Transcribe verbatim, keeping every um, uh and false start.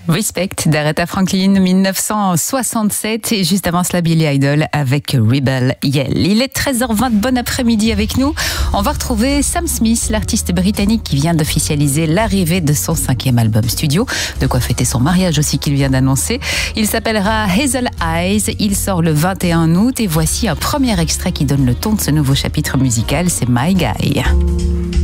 Respect d'Aretha Franklin, mille neuf cent soixante-sept, et juste avant cela Billy Idol avec Rebel Yell. Il est treize heures vingt, bon après-midi avec nous. On va retrouver Sam Smith, l'artiste britannique qui vient d'officialiser l'arrivée de son cinquième album studio, de quoi fêter son mariage aussi qu'il vient d'annoncer. Il s'appellera Hazel Eyes, il sort le vingt et un août et voici un premier extrait qui donne le ton de ce nouveau chapitre musical, c'est My Guy.